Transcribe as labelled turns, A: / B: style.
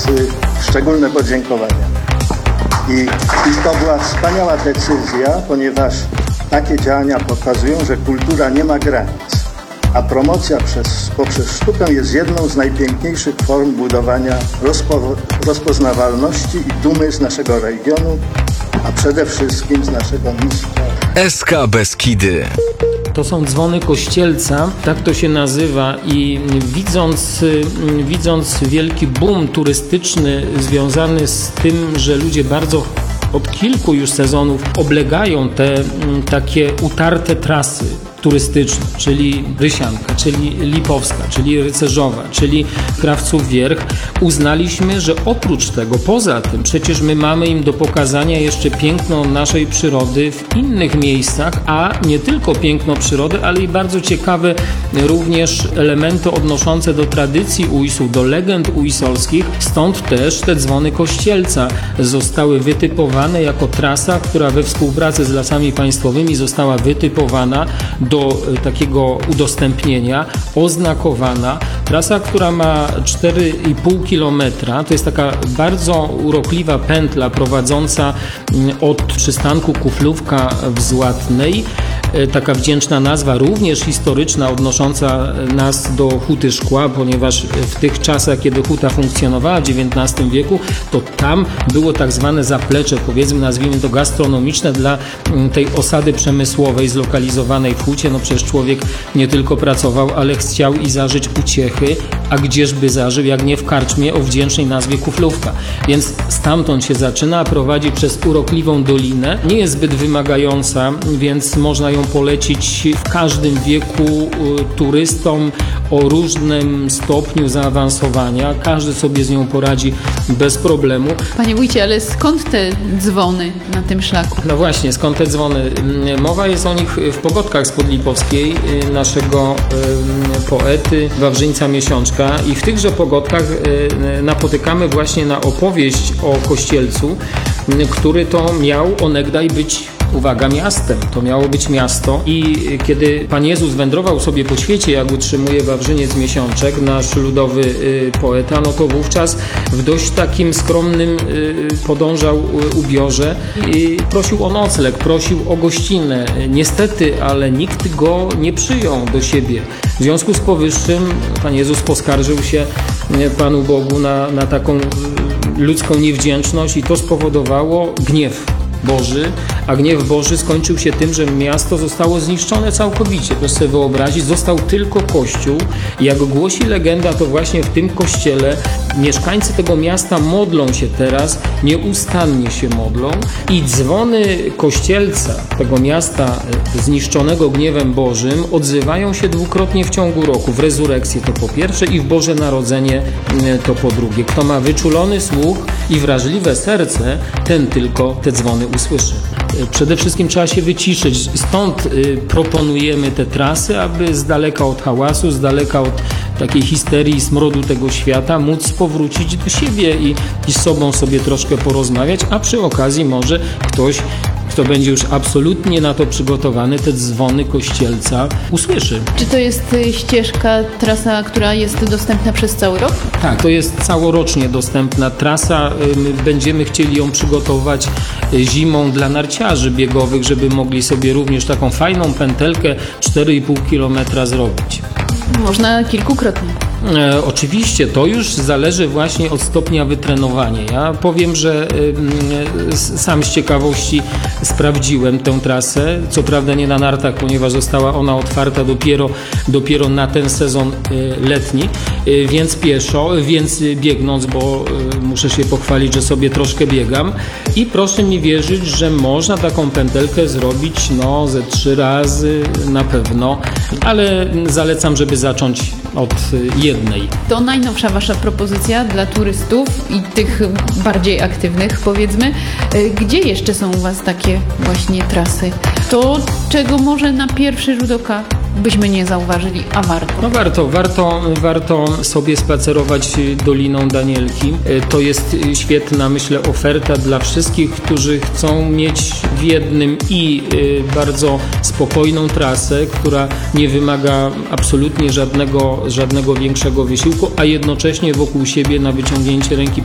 A: szczególne podziękowania. I to była wspaniała decyzja, ponieważ takie działania pokazują, że kultura nie ma granic, a promocja poprzez sztukę jest jedną z najpiękniejszych form budowania rozpoznawalności i dumy z naszego regionu, a przede wszystkim z naszego mistrza.
B: SK Beskidy.
C: To są dzwony Kościelca, tak to się nazywa, i widząc wielki boom turystyczny związany z tym, że ludzie bardzo od kilku już sezonów oblegają te takie utarte trasy turystyczne, czyli Rysianka, czyli Lipowska, czyli Rycerzowa, czyli Krawców Wierch, uznaliśmy, że oprócz tego, poza tym, przecież my mamy im do pokazania jeszcze piękno naszej przyrody w innych miejscach, a nie tylko piękno przyrody, ale i bardzo ciekawe również elementy odnoszące do tradycji Ujsu, do legend ujsolskich, stąd też te dzwony Kościelca zostały wytypowane jako trasa, która we współpracy z Lasami Państwowymi została wytypowana do takiego udostępnienia, oznakowana. Trasa, która ma 4,5 km, to jest taka bardzo urokliwa pętla prowadząca od przystanku Kuflówka w Złatnej. Taka wdzięczna nazwa, również historyczna, odnosząca nas do Huty Szkła, ponieważ w tych czasach, kiedy huta funkcjonowała w XIX wieku, to tam było tak zwane zaplecze, powiedzmy, nazwijmy to gastronomiczne dla tej osady przemysłowej zlokalizowanej w hucie. No przecież człowiek nie tylko pracował, ale chciał i zażyć uciechy, a gdzieżby zażył, jak nie w karczmie o wdzięcznej nazwie Kuflówka. Więc stamtąd się zaczyna, prowadzi przez urokliwą dolinę. Nie jest zbyt wymagająca, więc można ją polecić w każdym wieku turystom o różnym stopniu zaawansowania. Każdy sobie z nią poradzi bez problemu.
D: Panie wójcie, ale skąd te dzwony na tym szlaku?
C: No właśnie, skąd te dzwony? Mowa jest o nich w Pogodkach spod Lipowskiej, naszego poety Wawrzyńca Miesiączka, i w tychże Pogodkach napotykamy właśnie na opowieść o Kościelcu, który to miał onegdaj być, uwaga, miastem. To miało być miasto i kiedy Pan Jezus wędrował sobie po świecie, jak utrzymuje Wawrzyniec Miesiączek, nasz ludowy poeta, no to wówczas w dość takim skromnym podążał ubiorze i prosił o nocleg, prosił o gościnę. Niestety, ale nikt go nie przyjął do siebie. W związku z powyższym Pan Jezus poskarżył się Panu Bogu na taką ludzką niewdzięczność i to spowodowało gniew Boży, a gniew Boży skończył się tym, że miasto zostało zniszczone całkowicie. Proszę sobie wyobrazić, został tylko kościół. Jak głosi legenda, to właśnie w tym kościele mieszkańcy tego miasta modlą się teraz, nieustannie się modlą i dzwony Kościelca, tego miasta zniszczonego gniewem Bożym, odzywają się dwukrotnie w ciągu roku. W rezurekcję to po pierwsze i w Boże Narodzenie to po drugie. Kto ma wyczulony słuch i wrażliwe serce, ten tylko te dzwony usłyszy. Przede wszystkim trzeba się wyciszyć. Stąd proponujemy te trasy, aby z daleka od hałasu, z daleka od takiej histerii i smrodu tego świata móc powrócić do siebie i z sobą sobie troszkę porozmawiać, a przy okazji może ktoś, kto będzie już absolutnie na to przygotowany, te dzwony Kościelca usłyszy.
D: Czy to jest ścieżka, trasa, która jest dostępna przez cały rok?
C: Tak, to jest całorocznie dostępna trasa. My będziemy chcieli ją przygotować zimą dla narciarzy biegowych, żeby mogli sobie również taką fajną pętelkę 4,5 km zrobić.
D: Można kilkukrotnie.
C: Oczywiście, to już zależy właśnie od stopnia wytrenowania. Ja powiem, że sam z ciekawości sprawdziłem tę trasę, co prawda nie na nartach, ponieważ została ona otwarta dopiero na ten sezon letni, więc pieszo, więc biegnąc, bo muszę się pochwalić, że sobie troszkę biegam i proszę mi wierzyć, że można taką pętelkę zrobić ze 3 razy na pewno, ale zalecam, żeby zacząć od jednej.
D: To najnowsza wasza propozycja dla turystów i tych bardziej aktywnych, powiedzmy. Gdzie jeszcze są u was takie właśnie trasy? To, czego może na pierwszy rzut oka byśmy nie zauważyli, a warto?
C: No warto sobie spacerować Doliną Danielki. To jest świetna, myślę, oferta dla wszystkich, którzy chcą mieć w jednym i bardzo spokojną trasę, która nie wymaga absolutnie żadnego większego wysiłku, a jednocześnie wokół siebie na wyciągnięcie ręki